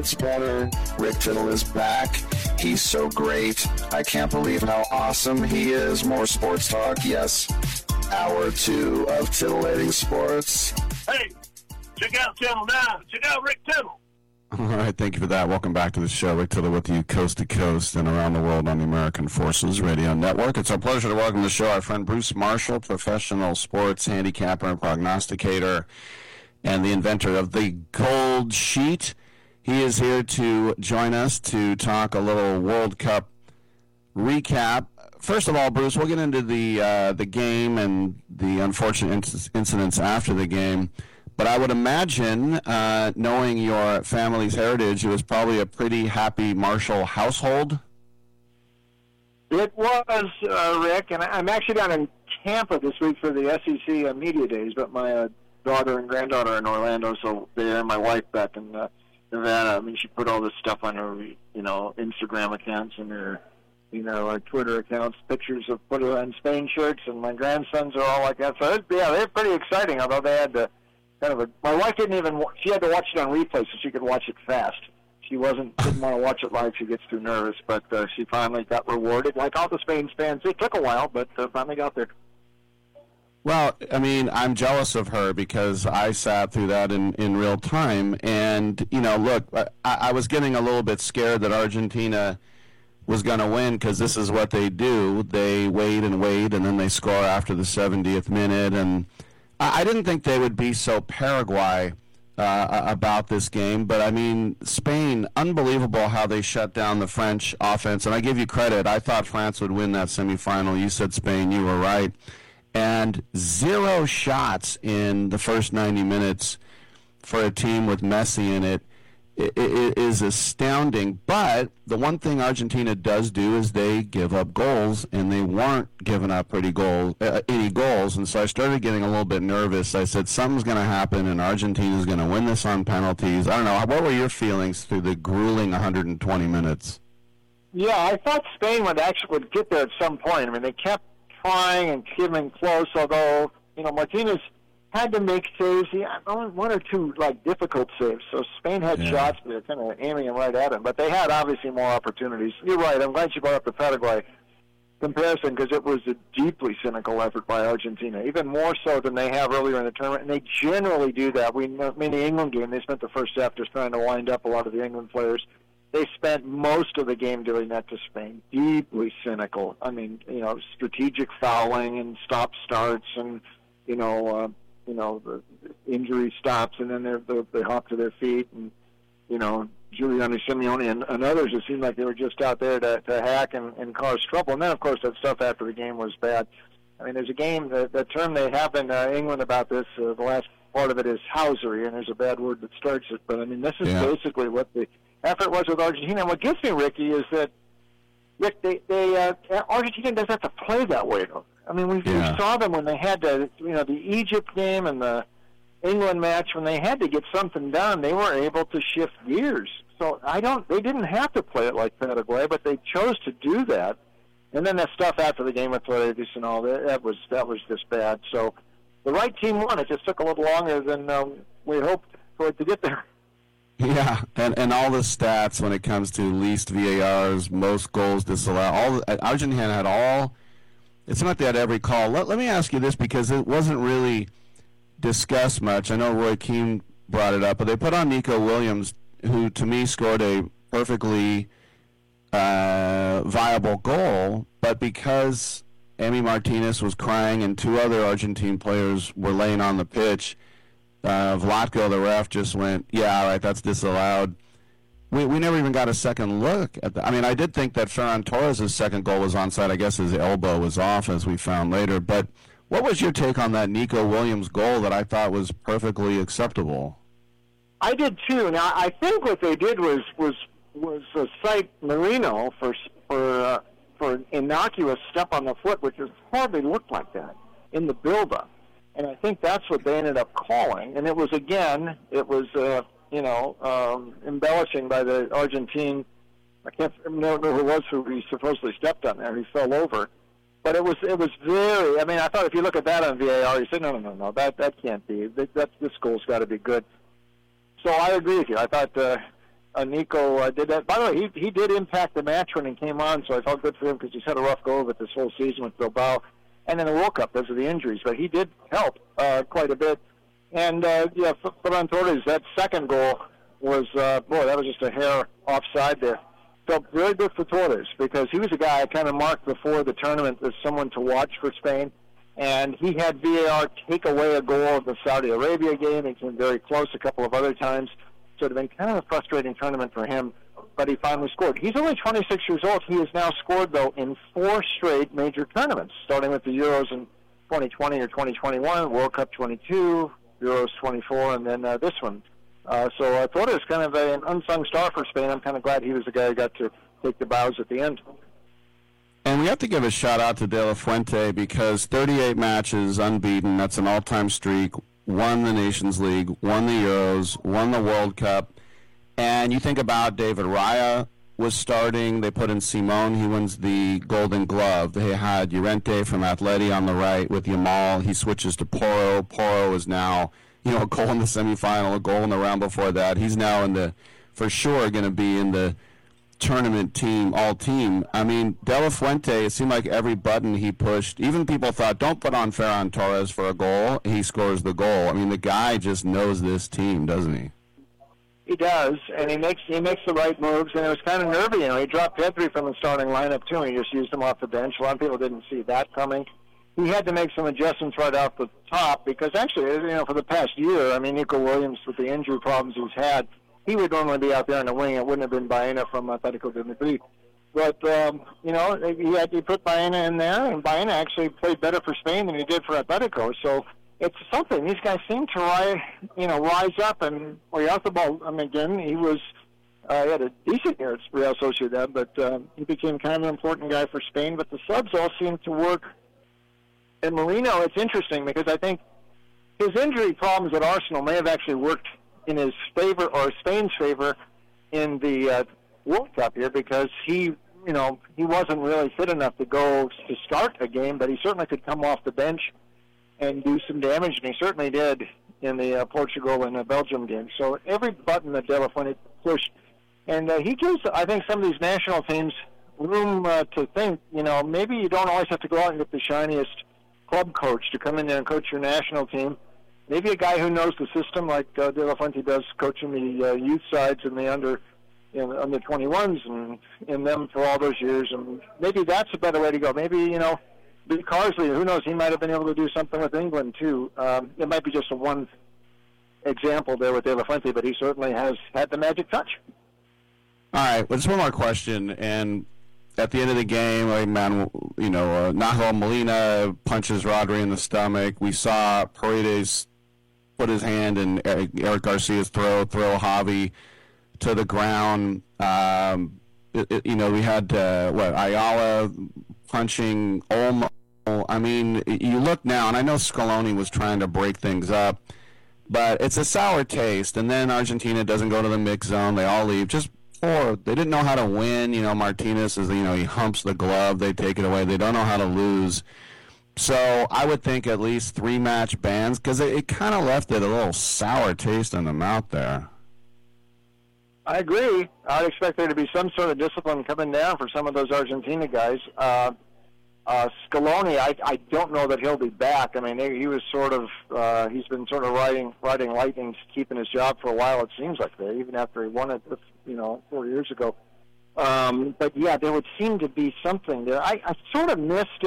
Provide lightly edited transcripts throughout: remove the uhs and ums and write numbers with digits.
It's better. Rick Tittle is back. He's so great. I can't believe how awesome he is. More sports talk, yes. Hour 2 of Titillating Sports. Hey, check out Channel 9. Check out Rick Tittle. All right, thank you for that. Welcome back to the show. Rick Tittle with you coast to coast and around the world on the American Forces Radio Network. It's our pleasure to welcome to the show our friend Bruce Marshall, professional sports handicapper and prognosticator, and the inventor of the Gold Sheet. He is here to join us to talk a little World Cup recap. First of all, Bruce, we'll get into the game and the unfortunate incidents after the game. But I would imagine, knowing your family's heritage, it was probably a pretty happy Marshall household. It was, Rick, and I'm actually down in Tampa this week for the SEC Media Days, but my daughter and granddaughter are in Orlando, so they and my wife back in Nevada. I mean, she put all this stuff on her, Instagram accounts and her, our Twitter accounts, pictures of put her on Spain shirts, and my grandsons are all like that. So, they're pretty exciting, although they had to my wife she had to watch it on replay so she could watch it fast. She didn't want to watch it live. She gets too nervous, but she finally got rewarded. Like all the Spain fans, it took a while, but finally got there. Well, I mean, I'm jealous of her because I sat through that in real time. And, look, I was getting a little bit scared that Argentina was going to win because this is what they do. They wait, and then they score after the 70th minute. And I didn't think they would be so Paraguay about this game. But, I mean, Spain, unbelievable how they shut down the French offense. And I give you credit. I thought France would win that semifinal. You said Spain. You were right. And 0 shots in the first 90 minutes for a team with Messi in it is astounding. But the one thing Argentina does do is they give up goals, and they weren't giving up any goals. And so I started getting a little bit nervous. I said, something's going to happen, and Argentina's going to win this on penalties. I don't know. What were your feelings through the grueling 120 minutes? Yeah, I thought Spain would get there at some point. I mean, they kept trying and getting close, although, Martinez had to make saves. Only 1 or 2, difficult saves. So Spain had shots, but they're kind of aiming them right at him. But they had, obviously, more opportunities. You're right. I'm glad you brought up the Paraguay comparison because it was a deeply cynical effort by Argentina, even more so than they have earlier in the tournament. And they generally do that. In the England game, they spent the first half just trying to wind up a lot of the England players. They spent most of the game doing that to Spain. Deeply cynical. I mean, strategic fouling and stop-starts and, the injury stops, and then they hop to their feet. And, Giuliano Simeone and others, it seemed like they were just out there to hack and cause trouble. And then, of course, that stuff after the game was bad. I mean, there's a game, the term they have in England about this, the last part of it is housery, and there's a bad word that starts it. But, I mean, this is basically what the effort was with Argentina. And what gets me, Ricky, is that Argentina doesn't have to play that way, though. I mean, we saw them when they had the Egypt game and the England match, when they had to get something done, they were able to shift gears. So they didn't have to play it like Paraguay, but they chose to do that. And then that stuff after the game with Paredes and all that was just bad. So the right team won. It just took a little longer than we hoped for it to get there. Yeah, and all the stats when it comes to least VARs, most goals disallowed. Argentina had all. It's not that every call. Let me ask you this because it wasn't really discussed much. I know Roy Keane brought it up, but they put on Nico Williams, who to me scored a perfectly viable goal, but because Emi Martinez was crying and 2 other Argentine players were laying on the pitch, Vlatko, the ref, just went, yeah, all right, that's disallowed. We never even got a second look at that. I mean, I did think that Ferran Torres' second goal was onside. I guess his elbow was off, as we found later. But what was your take on that Nico Williams goal that I thought was perfectly acceptable? I did too. Now, I think what they did was cite Marino for an innocuous step on the foot, which hardly looked like that in the build-up. And I think that's what they ended up calling. And it was embellishing by the Argentine. I can't remember who it was who he supposedly stepped on there. He fell over. But it was very, I mean, I thought if you look at that on VAR, you say, no, that can't be. This goal's got to be good. So I agree with you. I thought Nico did that. By the way, he did impact the match when he came on, so I felt good for him because he's had a rough go of it this whole season with Bilbao and then the World Cup because of the injuries. But he did help quite a bit. And, Ferran Torres, that second goal was, that was just a hair offside there. Felt really good for Torres because he was a guy I kind of marked before the tournament as someone to watch for Spain. And he had VAR take away a goal of the Saudi Arabia game. He came very close a couple of other times. So it had been kind of a frustrating tournament for him, but he finally scored. He's only 26 years old. He has now scored, though, in 4 straight major tournaments, starting with the Euros in 2020 or 2021, World Cup 22, Euros 24, and then this one. So I thought it was kind of an unsung star for Spain. I'm kind of glad he was the guy who got to take the bows at the end. And we have to give a shout-out to De La Fuente because 38 matches unbeaten, that's an all-time streak, won the Nations League, won the Euros, won the World Cup. And you think about David Raya was starting. They put in Simon. He wins the Golden Glove. They had Llorente from Atleti on the right with Yamal. He switches to Porro. Porro is now, a goal in the semifinal, a goal in the round before that. He's now for sure going to be in the tournament team, all team. I mean, De La Fuente, it seemed like every button he pushed, even people thought, don't put on Ferran Torres for a goal. He scores the goal. I mean, the guy just knows this team, doesn't he? He does, and he makes the right moves, and it was kind of nervy. He dropped Pedri from the starting lineup, too, and he just used him off the bench. A lot of people didn't see that coming. He had to make some adjustments right off the top because actually, for the past year, Nico Williams, with the injury problems he's had, he would normally be out there on the wing. It wouldn't have been Baena from Atletico de Madrid. But, he put Baena in there, and Baena actually played better for Spain than he did for Atletico. So it's something. These guys seem to rise up. And Oyarzabal, again, he had a decent year at Real Sociedad, but he became kind of an important guy for Spain. But the subs all seem to work. And Merino, it's interesting because I think his injury problems at Arsenal may have actually worked in his favor or Spain's favor in the World Cup here because he wasn't really fit enough to go to start a game, but he certainly could come off the bench and do some damage, and he certainly did in the Portugal and Belgium game. So every button that De La Fuente pushed, and he gives, I think, some of these national teams room to think, maybe you don't always have to go out and get the shiniest club coach to come in there and coach your national team. Maybe a guy who knows the system like De La Fuente does, coaching the youth sides and the under 21s and in them for all those years. And maybe that's a better way to go. Maybe, Lee Carsley, who knows, he might have been able to do something with England too. It might be just a one example there with De La Fuente, but he certainly has had the magic touch. All right, well, just one more question. And at the end of the game, Nahuel Molina punches Rodri in the stomach. We saw Paredes put his hand in Eric Garcia's throw Javi to the ground. We had Ayala punching Olmo. I mean, you look now, and I know Scaloni was trying to break things up, but it's a sour taste. And then Argentina doesn't go to the mix zone; they all leave. They didn't know how to win. Martinez is, he humps the glove, they take it away. They don't know how to lose. So I would think at least 3-match bans because it kind of left it a little sour taste in the mouth there. I agree. I'd expect there to be some sort of discipline coming down for some of those Argentina guys. Scaloni, I don't know that he'll be back. He was he's been sort of riding lightning, keeping his job for a while, it seems like that, even after he won it, 4 years ago. But yeah, there would seem to be something there. I sort of missed,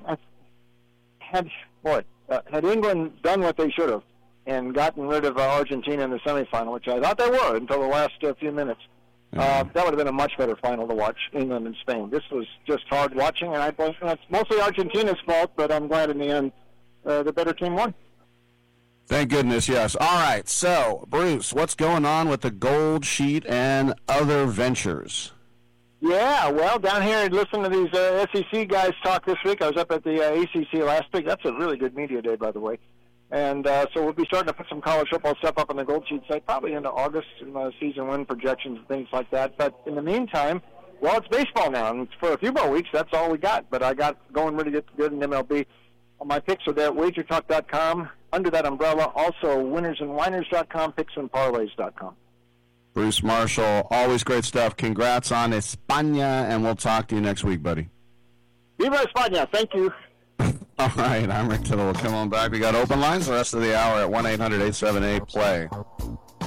had England done what they should have and gotten rid of Argentina in the semifinal, which I thought they were until the last few minutes, that would have been a much better final to watch, England and Spain. This was just hard watching, and I think that's mostly Argentina's fault, but I'm glad in the end the better team won. Thank goodness, yes. All right, so, Bruce, what's going on with the Gold Sheet and other ventures? Yeah, well, down here, listening to these SEC guys talk this week. I was up at the ACC last week. That's a really good media day, by the way. And so we'll be starting to put some college football stuff up on the Gold Sheet site, probably into August, season win projections and things like that. But in the meantime, well, it's baseball now, and for a few more weeks, that's all we got. But I got going really good in MLB. My picks are there at wagertalk.com. Under that umbrella, also winnersandwhiners.com, picksandparlays.com. Bruce Marshall, always great stuff. Congrats on España, and we'll talk to you next week, buddy. Viva España. Thank you. All right, I'm Rick Tittle. We'll come on back. We got open lines the rest of the hour at 1-800-878-PLAY.